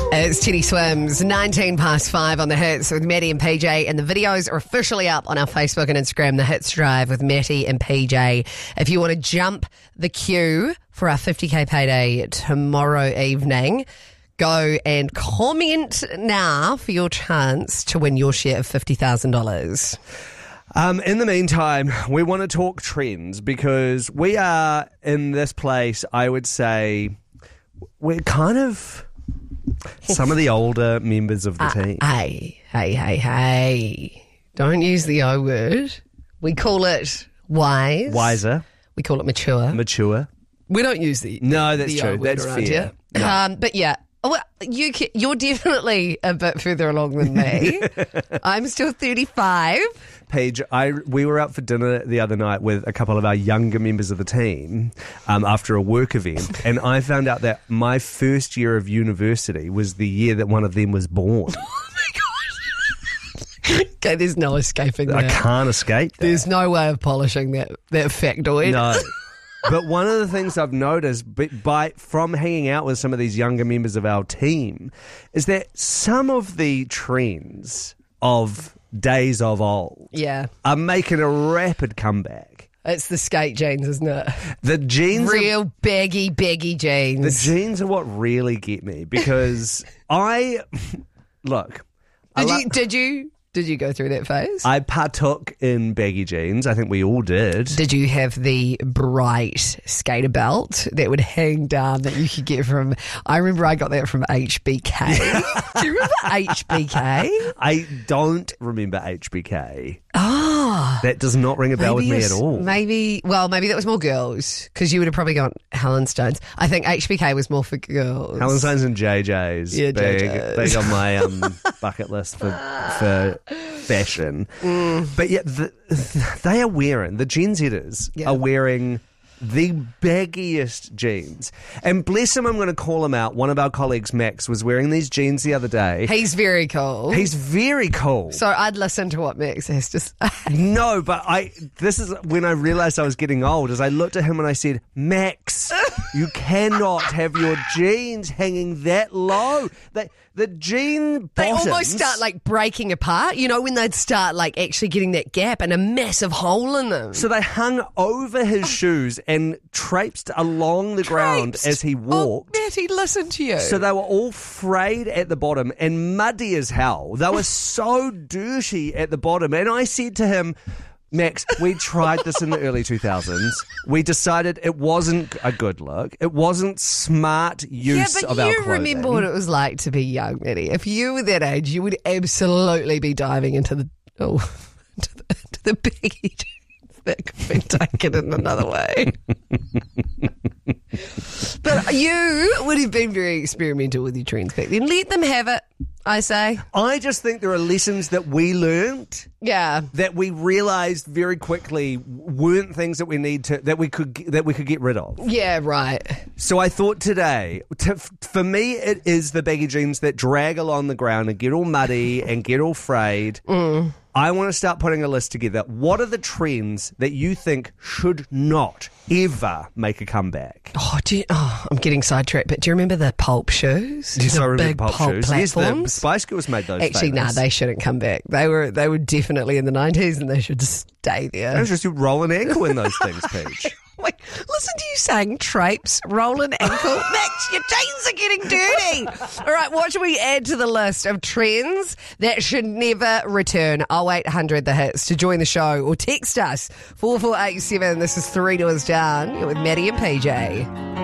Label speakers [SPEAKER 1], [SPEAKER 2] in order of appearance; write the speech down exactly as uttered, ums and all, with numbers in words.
[SPEAKER 1] It's Teddy Swims, nineteen past five on the Hits with Matty and P J, and the videos are officially up on our Facebook and Instagram, the Hits Drive with Matty and P J. If you want to jump the queue for our fifty K payday tomorrow evening, go and comment now for your chance to win your share of fifty thousand dollars.
[SPEAKER 2] Um, in the meantime, we want to talk trends because we are in this place, I would say, we're kind of some of the older members of the
[SPEAKER 1] uh,
[SPEAKER 2] team.
[SPEAKER 1] Hey, hey, hey, hey. Don't use the O word. We call it wise.
[SPEAKER 2] Wiser.
[SPEAKER 1] We call it mature.
[SPEAKER 2] Mature.
[SPEAKER 1] We don't use the
[SPEAKER 2] No, that's
[SPEAKER 1] the
[SPEAKER 2] true.
[SPEAKER 1] O word
[SPEAKER 2] That's
[SPEAKER 1] around
[SPEAKER 2] fair.
[SPEAKER 1] here.
[SPEAKER 2] No.
[SPEAKER 1] Um, but yeah. Well, you ca- you're definitely a bit further along than me. I'm still thirty-five.
[SPEAKER 2] Paige, I we were out for dinner the other night with a couple of our younger members of the team um, after a work event, and I found out that my first year of university was the year that one of them was born.
[SPEAKER 1] Oh my god! Okay, there's no escaping that.
[SPEAKER 2] I can't escape that.
[SPEAKER 1] There's no way of polishing that that factoid.
[SPEAKER 2] No. But one of the things I've noticed by from hanging out with some of these younger members of our team is that some of the trends of days of old
[SPEAKER 1] Yeah.
[SPEAKER 2] are making a rapid comeback.
[SPEAKER 1] It's the skate jeans, isn't it?
[SPEAKER 2] The jeans
[SPEAKER 1] Real
[SPEAKER 2] are,
[SPEAKER 1] baggy, baggy jeans.
[SPEAKER 2] the jeans are what really get me because I look. I
[SPEAKER 1] Did
[SPEAKER 2] lo-
[SPEAKER 1] you? Did you? Did you go through that phase?
[SPEAKER 2] I partook in baggy jeans. I think we all did.
[SPEAKER 1] Did you have the bright skater belt that would hang down that you could get from... I remember I got that from H B K. Do you remember H B K?
[SPEAKER 2] I don't remember H B K.
[SPEAKER 1] Oh.
[SPEAKER 2] That does not ring a bell with me
[SPEAKER 1] it's-
[SPEAKER 2] at all.
[SPEAKER 1] Maybe, well, maybe that was more girls because you would have probably gone Helen Stones. I think H B K was more for girls.
[SPEAKER 2] Helen Stones and J J's.
[SPEAKER 1] Yeah,
[SPEAKER 2] big,
[SPEAKER 1] J J's.
[SPEAKER 2] big on my um, bucket list for for fashion.
[SPEAKER 1] Mm.
[SPEAKER 2] But yeah, the, the, they are wearing, the Gen Zers
[SPEAKER 1] Yeah.
[SPEAKER 2] are wearing the baggiest jeans. And bless him, I'm going to call him out. One of our colleagues, Max, was wearing these jeans the other day.
[SPEAKER 1] He's very cool.
[SPEAKER 2] He's very cool.
[SPEAKER 1] so I'd listen to what Max has to say.
[SPEAKER 2] No, but I. This is when I realised I was getting old. As I looked at him and I said, "Max, you cannot have your jeans hanging that low. They, the jean
[SPEAKER 1] They
[SPEAKER 2] bottoms
[SPEAKER 1] almost start like breaking apart, you know, when they'd start like actually getting that gap and a massive hole in them.
[SPEAKER 2] So they hung over his shoes and traipsed along the ground
[SPEAKER 1] Traipsed.
[SPEAKER 2] as he walked.
[SPEAKER 1] Oh, Matty, listen to you.
[SPEAKER 2] So they were all frayed at the bottom and muddy as hell. They were so dirty at the bottom. And I said to him, Max, we tried this in the early two thousands. We decided it wasn't a good look. It wasn't smart use
[SPEAKER 1] yeah, but
[SPEAKER 2] of our
[SPEAKER 1] you
[SPEAKER 2] clothing.
[SPEAKER 1] remember what it was like to be young, Matty. If you were that age, you would absolutely be diving into the oh, into the, into the baggy jeans that could be taken in another way. But you would have been very experimental with your trends back then. Let them have it, I say.
[SPEAKER 2] I just think there are lessons that we learned
[SPEAKER 1] Yeah.
[SPEAKER 2] that we realised very quickly weren't things that we need to that we could that we could get rid of.
[SPEAKER 1] Yeah, right.
[SPEAKER 2] So I thought today, to, for me, it is the baggy jeans that drag along the ground and get all muddy and get all frayed.
[SPEAKER 1] Mm.
[SPEAKER 2] I want to start putting a list together. What are the trends that you think should not ever make a comeback?
[SPEAKER 1] Oh, do you, oh, I'm getting sidetracked, but do you remember the pulp shoes?
[SPEAKER 2] Yes,
[SPEAKER 1] the
[SPEAKER 2] I remember
[SPEAKER 1] big
[SPEAKER 2] pulp shoes. Yes, the
[SPEAKER 1] platforms?
[SPEAKER 2] Spice Girls made those.
[SPEAKER 1] Actually, nah,
[SPEAKER 2] famous.
[SPEAKER 1] they shouldn't come back. They were they were definitely in the nineties and they should stay
[SPEAKER 2] It
[SPEAKER 1] there.
[SPEAKER 2] was just you roll an ankle in those things, Peach.
[SPEAKER 1] Wait, listen to you saying traipse, rolling ankle. Max, your jeans are getting dirty. All right, what should we add to the list of trends that should never return? oh eight hundred the hits to join the show or text us four four eight seven. This is Three Doors Down. You're with Matty and P J.